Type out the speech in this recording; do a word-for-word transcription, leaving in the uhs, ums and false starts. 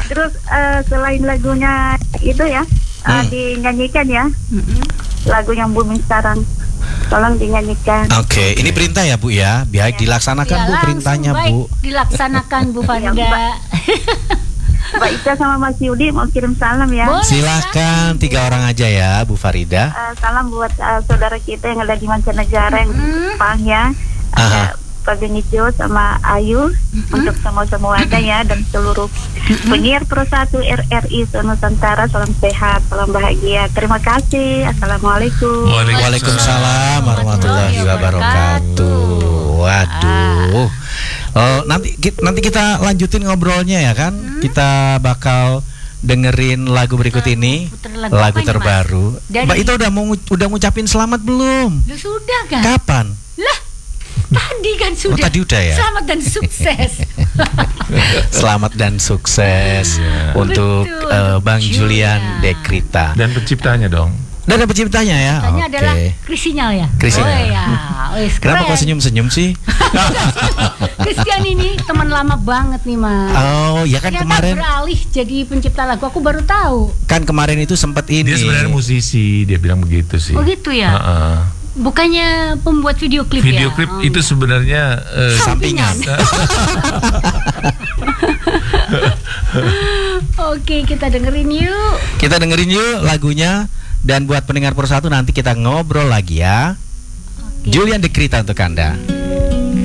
Terus uh, selain lagunya itu ya, uh, Hmm. dinyanyikan ya, Mm-mm. lagu yang booming sekarang. Tolong dinyanyikan. Oke, ini perintah ya Bu ya. Biar Ya. dilaksanakan Ya, Bu langsung perintahnya baik Bu. dilaksanakan Bu Farida. Mbak Ika sama Mas Yudi mau kirim salam ya. Boleh. Silahkan tiga orang aja ya Bu Farida. Uh, salam buat uh, saudara kita yang ada di mancanegara yang di Mm-mm. Jepang ya. Ada Pak Benicio sama Ayu untuk semua semuanya ya, dan seluruh penyiar Persatu R R I Nusantara. Salam sehat, salam bahagia. Terima kasih. Assalamualaikum. Waalaikumsalam warahmatullahi wabarakatuh. Waduh. Oh, nanti ki- nanti kita lanjutin ngobrolnya ya kan. Kita bakal dengerin lagu berikut ini, Puter lagu lagu apa ini, terbaru. Mas? Dari- Mbak Ita udah mau ngu- udah ngucapin selamat belum? Lu sudah kan? Kapan? Lah, tadi kan sudah. tadi udah ya? Selamat dan sukses. Selamat dan sukses untuk Betul, eh, Bang Julian. Julian Dekrita. Dan penciptanya dong. Dan ada penciptanya ya. Tanya Oke. adalah Krisinyal ya. Krisinyal. Oh ya, wis Kenapa keren. kok senyum-senyum sih? Christian ini teman lama banget nih Mas. Oh, ya kan Ternyata kemarin beralih jadi pencipta lagu. Aku baru tahu. kan kemarin itu sempat ini. Dia sebenarnya musisi, dia bilang begitu sih. Oh gitu ya. Heeh. Bukannya pembuat video klip Video ya? klip Oh, itu iya. sebenarnya eh, sampingan. Oke, kita dengerin yuk. Kita dengerin yuk lagunya, dan buat pendengar Persatu nanti kita ngobrol lagi ya. Oke. Julian Dekrita untuk Anda.